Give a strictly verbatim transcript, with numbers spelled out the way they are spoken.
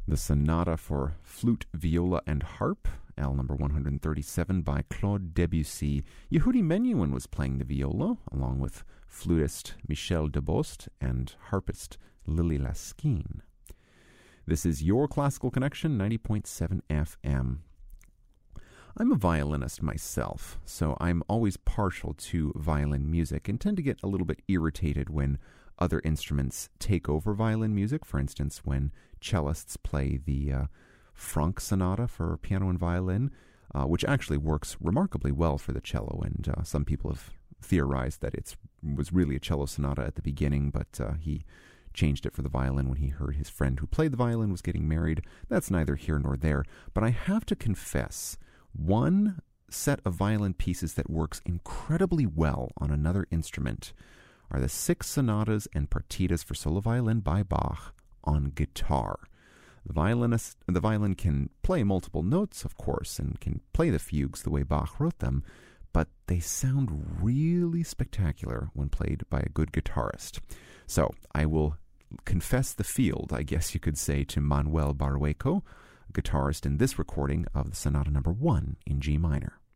The Sonata for Flute, Viola, and Harp, L number one hundred thirty-seven by Claude Debussy. Yehudi Menuhin was playing the viola, along with flutist Michel Debost and harpist Lily Laskin. This is Your Classical Connection, ninety point seven F M. I'm a violinist myself, so I'm always partial to violin music and tend to get a little bit irritated when other instruments take over violin music. For instance, when cellists play the uh, Franck Sonata for piano and violin, uh, which actually works remarkably well for the cello, and uh, some people have theorized that it was really a cello sonata at the beginning, but uh, he changed it for the violin when he heard his friend who played the violin was getting married. That's neither here nor there, but I have to confess, one set of violin pieces that works incredibly well on another instrument are the six sonatas and partitas for solo violin by Bach on guitar. The violinist, the violin can play multiple notes, of course, and can play the fugues the way Bach wrote them, but they sound really spectacular when played by a good guitarist. So I will confess the field, I guess you could say, to Manuel Barrueco, guitarist in this recording of the Sonata number one in G minor.